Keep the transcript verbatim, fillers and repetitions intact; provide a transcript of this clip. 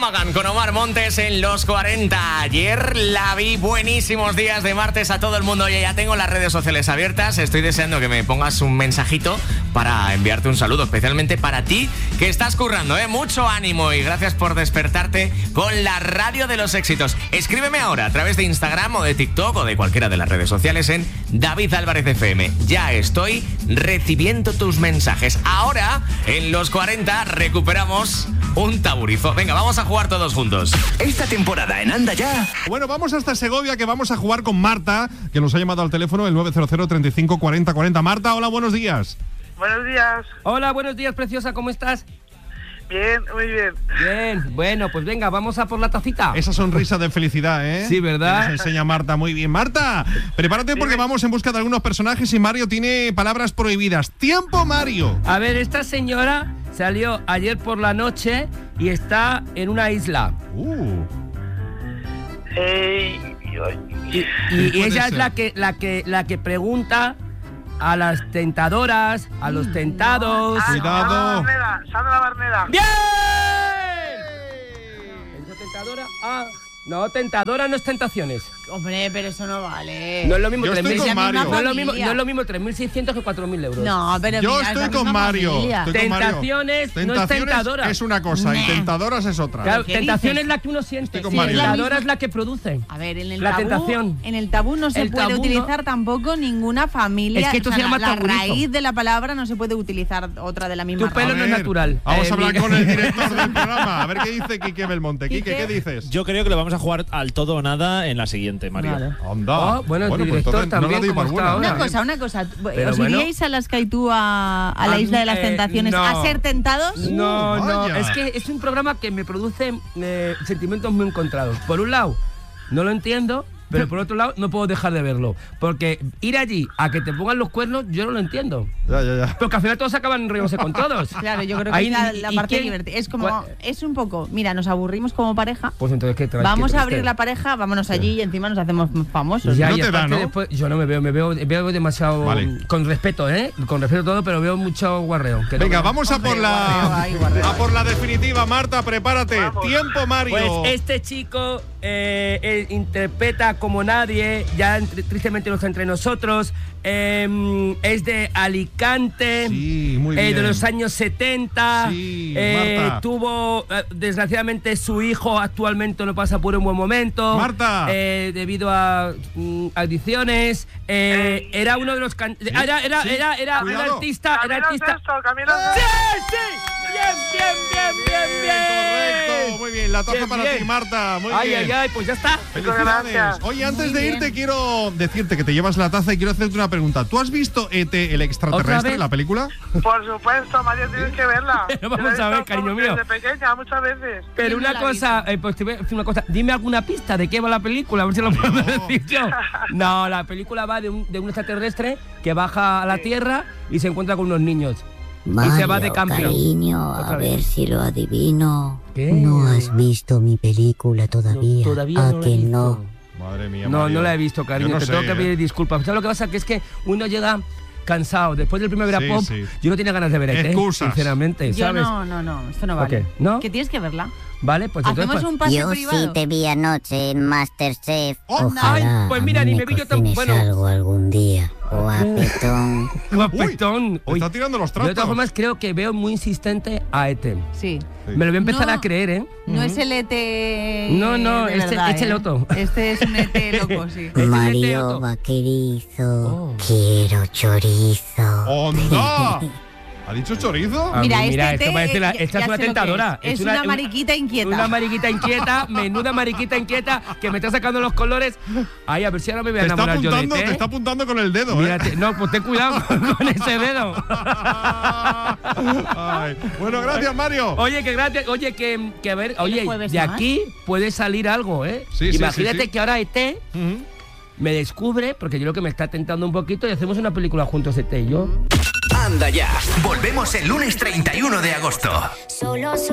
Magan con Omar Montes en los cuarenta. Ayer la vi. Buenísimos días de martes a todo el mundo. Oye, ya tengo las redes sociales abiertas. Estoy deseando que me pongas un mensajito para enviarte un saludo, especialmente para ti que estás currando, ¿eh? Mucho ánimo y gracias por despertarte con la radio de los éxitos. Escríbeme ahora a través de Instagram o de TikTok o de cualquiera de las redes sociales en David Álvarez F M. Ya estoy recibiendo tus mensajes. Ahora, en los cuarenta, recuperamos un taburizo. Venga, vamos a jugar todos juntos. Esta temporada en Anda Ya. Bueno, vamos hasta Segovia, que vamos a jugar con Marta, que nos ha llamado al teléfono el nueve cero cero, treinta y cinco, cuarenta, cuarenta. Marta, hola, buenos días. Buenos días. Hola, buenos días, preciosa, ¿cómo estás? Bien, muy bien. Bien, bueno, pues venga, vamos a por la tacita. Esa sonrisa de felicidad, ¿eh? Sí, ¿verdad? Que nos enseña Marta, muy bien. Marta, prepárate porque vamos en busca de algunos personajes y Mario tiene palabras prohibidas. ¡Tiempo, Mario! A ver, esta señora salió ayer por la noche y está en una isla. Uh. Eh, Y, y- y ella es la que, la que, la que pregunta a las tentadoras, a los tentados. ah, Cuidado. Sandra Barneda, Sandra Barneda. ¡Bien! ¿Es tentadora? Ah, no, tentadora no es tentaciones. Hombre, pero eso no vale. No es lo mismo Yo tres estoy mil. con Mario. No es lo mismo, Familia. no es lo mismo tres mil seiscientos que cuatro mil euros. No, pero Yo mira, es estoy la con misma Mario. familia. Estoy con Mario. Tentaciones no es Tentaciones tentadora. es una cosa y Nah. tentadoras es otra. Claro, ¿Qué tentación dices? es la que uno siente. Estoy con Sí, Mario. tentadora Es la es la que produce. A ver, en el La tabú, tentación. en el tabú no se El puede tabú, utilizar ¿no? tampoco ninguna familia. Es que esto o sea, se llama la taburizo. raíz de la palabra no se puede utilizar otra de la misma Tu pelo raíz. no es ver, natural. Vamos Eh, a hablar Miguel. con el director del programa. A ver qué dice Quique Belmonte. Quique, Quique. ¿qué dices? Yo creo que lo vamos a jugar al todo o nada en la siguiente, Mario. Vale. Anda. Oh, bueno, el pues director entonces no la también, doy ¿cómo por está buena. ahora? Una cosa, una cosa. Pero ¿Os bueno. iríais a las Caitú a, a la A Isla de las mí, eh, Tentaciones no. a ser tentados? No, no, vaya. es que es un programa que me produce eh, sentimientos muy encontrados. Por un lado, no lo entiendo, pero por otro lado, no puedo dejar de verlo. Porque ir allí a que te pongan los cuernos, yo no lo entiendo. Ya, ya, ya. Porque al final todos acaban riéndose con todos. Claro, yo creo que Ahí, es la, ¿y- la y parte quién? divertida. Es como, ¿Cuál? es un poco, mira, nos aburrimos como pareja. Pues entonces, ¿qué traes? Vamos ¿Qué a traes? abrir la pareja, vámonos allí y encima nos hacemos famosos. Ya, No y te da, aparte ¿no? después- yo no me veo, me veo, veo demasiado. Vale. Con respeto, ¿eh? Con respeto a todo, pero veo mucho guarreo. que no Venga, me- vamos a por Hombre, guarreo, la ay, guarreo. a por la definitiva, Marta, prepárate. Vamos. Tiempo, Mario. Pues este chico eh, eh, interpreta como nadie, ya entre- tristemente no está entre nosotros, eh, es de Alicante, Sí, muy eh, bien. de los años setenta, Sí, eh, Marta. tuvo, eh, desgraciadamente su hijo actualmente no pasa por un buen momento, Marta. eh, debido a mm, adicciones, eh, era uno de los, can- era, era, sí, era, era, era cuidado. artista, era Camilo artista. Sesto, Camilo ¡Sí, Sesto. sí! Bien, bien, bien, bien, bien. Correcto, muy bien. La taza Bien, para bien. ti, Marta. Muy Ay, bien. ay, ay, pues ya está. Felicidades. Gracias. Oye, antes Muy de irte bien. quiero decirte que te llevas la taza y quiero hacerte una pregunta. ¿Tú has visto E T el ¿Otra extraterrestre, vez? la película? Por supuesto, Mario, tienes que verla. Pero Yo la he vamos a ver, visto cariño mío. Desde pequeña, muchas veces. Pero Yo no una la he cosa, visto. eh, pues te voy a decir una cosa. Dime alguna pista de qué va la película, a ver si lo puedo decir yo. No, la película va de un, de un extraterrestre que baja a la Tierra y se encuentra con unos niños. Mario, y se va de camping. cariño, Otra a vez. ver si lo adivino. ¿Qué? ¿No has visto mi película todavía? No, todavía ¿A no la que he visto. no? Madre mía, No, Mario. no la he visto, cariño. Yo no te sé, tengo que ¿eh? pedir disculpas. ¿Sabes lo que pasa? Que es que uno llega cansado. Después del primer Sí, Vera Pop, sí. yo no tenía ganas de ver E T, Excusas. sinceramente, Yo ¿sabes? no, no, no, esto no ¿O vale. qué? ¿No? Que tienes que verla. Vale, pues entonces... Hacemos pues- un pase Yo privado. sí te vi anoche en Masterchef. Oh, Ojalá ay, pues mira, a mí ni me me vi yo tan- cocines bueno. algo algún día. Guapetón. Guapetón. Uy, te Uy, está tirando los yo trapos. de todas formas creo que veo muy insistente a E T. Sí. Sí. Me lo voy a empezar No, a creer, ¿eh? No es el E T. No, no, de este- verdad, este ¿eh? loto. Este es un E T loco, sí. Este es el Mario teatro. vaquerizo. Oh. Quiero chorizo. ¡Onda! ¿Ha dicho chorizo? Ah, Mira, mira, este esto T, parece la- ya- esta es ya una sé lo que tentadora. Es, Es una, mariquita inquieta. Una mariquita inquieta, menuda mariquita inquieta, que me está sacando los colores. Ay, a ver si ahora me voy a Te está enamorar yo de apuntando, E T. te está apuntando con el dedo, Mira, ¿eh? te- no, pues ten cuidado con ese dedo. Ay. Bueno, gracias, Mario. Oye, que gracias, oye, que, que a ver, oye, jueves de más. aquí puede salir algo, ¿eh? Sí, sí, Imagínate sí, sí. que ahora E T Ujú. me descubre, porque yo creo que me está tentando un poquito y hacemos una película juntos E T y yo. Anda Ya. Volvemos el lunes treinta y uno de agosto. Solo